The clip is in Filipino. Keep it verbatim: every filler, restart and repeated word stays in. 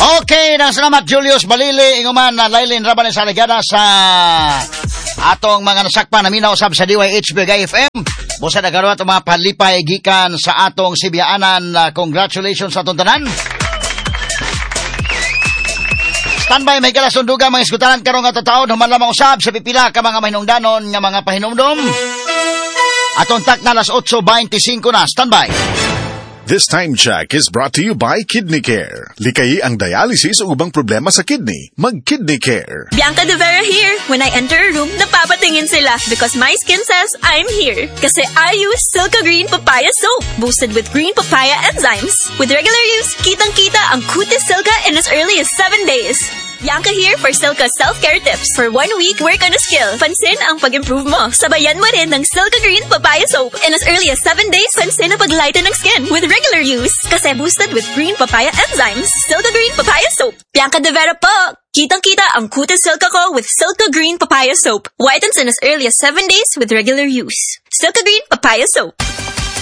Okay, nang salamat Julius Balili, inguman na Lailin Rabanes sa ligada sa atong mga nasakpan na minausab sa D Y H B F M. Busa na karon atong mga palipay gikan sa atong sibiyaanan. Uh, congratulations sa atong tanan. Standby, may kalasundugan mga iskutanan karong nga taon, human lamang usab sa pipila ka mga mahinungdanon nga mga pahinumdom. Atong tak na alas eight twenty-five na, standby. This time check is brought to you by Kidney Care. Likayi ang dialysis o ubang problema sa kidney. Mag-Kidney Care. Bianca De Vera here. When I enter a room, napapatingin sila because my skin says I'm here. Kasi I use Silka Green Papaya Soap, boosted with green papaya enzymes. With regular use, kitang-kita ang kutis Silka in as early as seven days. Bianca here for Silka self-care tips. For one week, work on a skill. Pansin ang pag-improve mo. Sabayan mo rin ng Silka Green Papaya Soap. In as early as seven days, pansin ang pag-lighten ng skin with regular use. Kasi boosted with green papaya enzymes. Silka Green Papaya Soap. Bianca De Vera po. Kitang-kita ang kutis Silka ko with Silka Green Papaya Soap. Whitens in as early as seven days with regular use. Silka Green Papaya Soap.